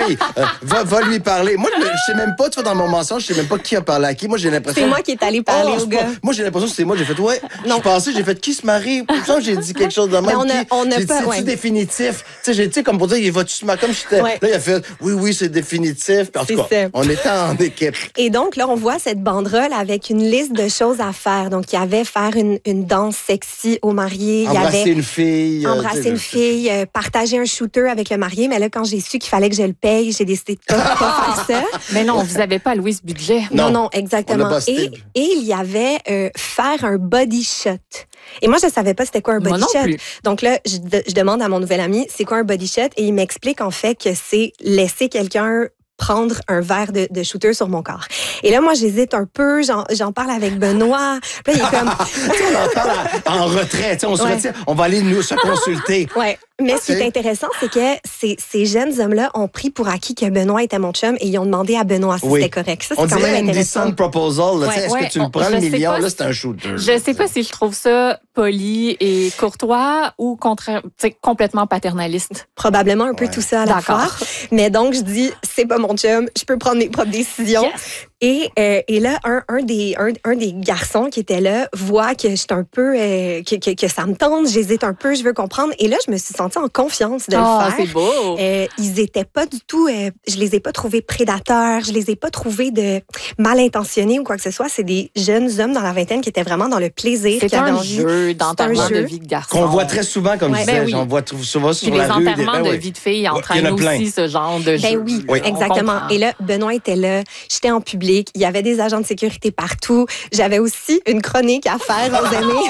fille, va lui parler. Moi, je sais même pas, tu vois, dans mon mensonge, je sais même pas qui a parlé à qui. Moi, j'ai l'impression... C'est moi qui est allé parler au gars. Moi, j'ai l'impression que c'est moi. J'ai fait, j'ai fait qui se marie? Je pense que j'ai dit quelque chose de même. C'est définitif. Tu sais, comme pour dire, il va-tu se marier? Comme j'étais... Là, il a fait, oui, c'est définitif. Puis en tout cas, on était en équipe. Et donc, là, on voit cette banderole avec une liste de choses à faire. Donc, il y avait faire une danse sexy au marié. Embrasser une fille. Partager un shooter avec le marié. Mais là, quand j'ai su qu'il fallait que je le paye, j'ai décidé de pas faire ça. Mais non, vous n'avez pas alloué ce budget. Non, exactement. Et il y avait faire un body shot. Et moi, je ne savais pas c'était quoi un body shot. Plus. Donc là, je demande à mon nouvel ami, c'est quoi un body shot? Et il m'explique en fait que c'est laisser quelqu'un prendre un verre de shooter sur mon corps. Et là, moi, j'hésite un peu. J'en parle avec Benoît. Puis là, il est comme... on en parle en retrait. On se retire. On va aller nous se consulter. Ouais. Mais ce qui est intéressant, c'est que ces jeunes hommes-là ont pris pour acquis que Benoît était mon chum et ils ont demandé à Benoît si c'était correct. Ça, c'est quand même intéressant. On dirait un proposal. Est-ce que tu le prends, le million? Là, c'est un shooter. Je sais pas si je trouve ça poli et courtois ou complètement paternaliste. Probablement un peu tout ça à la fois. Mais donc, je dis, c'est pas mon chum, je peux prendre mes propres décisions. Yes. Et là, un des garçons qui était là voit que je suis un peu que ça me tente, j'hésite un peu, je veux comprendre. Et là, je me suis sentie en confiance de le faire. C'est beau. Ils étaient pas du tout, je les ai pas trouvés prédateurs, je les ai pas trouvés de mal intentionnés ou quoi que ce soit. C'est des jeunes hommes dans la vingtaine qui étaient vraiment dans le plaisir. C'est un jeu d'enterrement de vie de garçon. Qu'on voit très souvent, comme je disais. J'en vois souvent sur la rue. Les enterrements de vie de filles entraînent aussi ce genre de jeu. Oui, exactement. Et là, Benoît était là, j'étais en public. Il y avait des agents de sécurité partout. J'avais aussi une chronique à faire aux amis.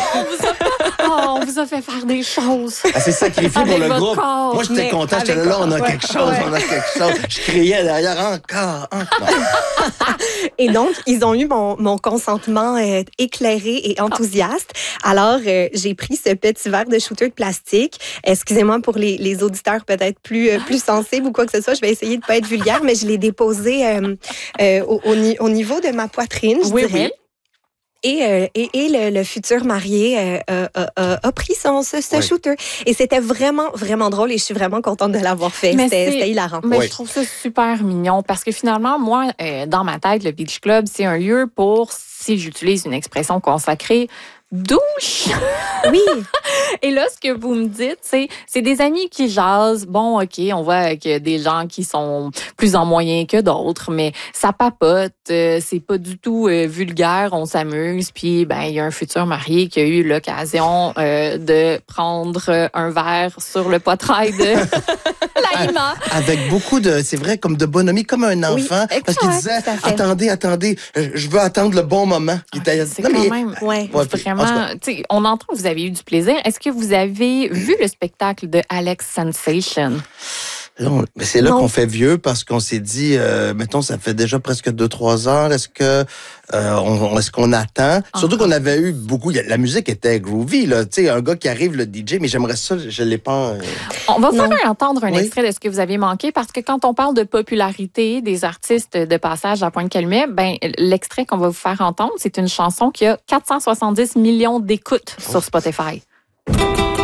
On vous a fait faire des choses. C'est sacrifié pour le groupe. Corps. Moi, j'étais content. J'étais là, on a quelque chose, on a quelque chose. Je criais derrière, encore. Et donc, ils ont eu mon consentement éclairé et enthousiaste. Alors, j'ai pris ce petit verre de shooter de plastique. Excusez-moi pour les auditeurs peut-être plus sensibles ou quoi que ce soit. Je vais essayer de pas être vulgaire, mais je l'ai déposé au niveau de ma poitrine, je dirais. Oui. Et le futur marié a pris ce shooter. Et c'était vraiment, vraiment drôle et je suis vraiment contente de l'avoir fait. C'était hilarant. Mais je trouve ça super mignon parce que finalement, moi, dans ma tête, le Beach Club, c'est un lieu pour, si j'utilise une expression consacrée, douche. Oui. Et là, ce que vous me dites, c'est des amis qui jasent. Bon, OK, on voit qu'il y a des gens qui sont plus en moyen que d'autres, mais ça papote. C'est pas du tout vulgaire. On s'amuse. Puis, il y a un futur marié qui a eu l'occasion de prendre un verre sur le poitrail de Laïma. Avec beaucoup c'est vrai, comme de bonhomie, comme un enfant. Oui, parce qu'il disait, attendez, je veux attendre le bon moment. C'est quand même, vraiment, on entend que vous avez eu du plaisir. Est-ce que vous avez vu le spectacle de Alex Sensation? Non, mais c'est là qu'on fait vieux parce qu'on s'est dit, mettons, ça fait déjà presque 2-3 heures. Est-ce qu'on attend? Surtout qu'on avait eu beaucoup. La musique était groovy, là. Tu sais, un gars qui arrive, le DJ, mais j'aimerais ça, je l'ai pas. On va faire entendre un extrait de ce que vous avez manqué parce que quand on parle de popularité des artistes de passage à Pointe-Calumet, l'extrait qu'on va vous faire entendre, c'est une chanson qui a 470 millions d'écoutes sur Spotify.